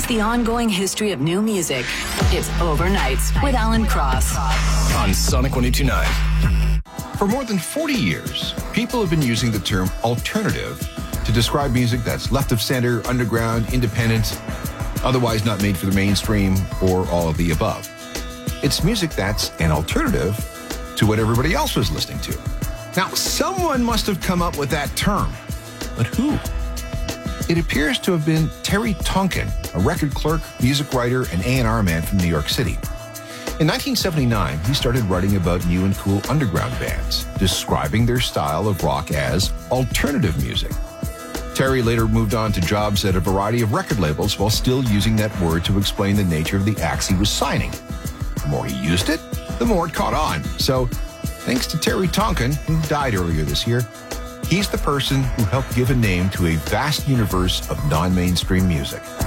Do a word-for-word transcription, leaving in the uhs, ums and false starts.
the ongoing history of new music. It's Overnights with Alan Cross on Sonic one oh two point nine. For more than forty years, people have been using the term alternative to describe music that's left of center, underground, independent, otherwise not made for the mainstream, or all of the above. It's music that's an alternative to what everybody else was listening to. Now, someone must have come up with that term, but who? It appears to have been Terry Tonkin, a record clerk, music writer, and A and R man from New York City. In nineteen seventy-nine, he started writing about new and cool underground bands, describing their style of rock as alternative music. Terry later moved on to jobs at a variety of record labels while still using that word to explain the nature of the acts he was signing. The more he used it, the more it caught on. So, thanks to Terry Tonkin, who died earlier this year, he's the person who helped give a name to a vast universe of non-mainstream music.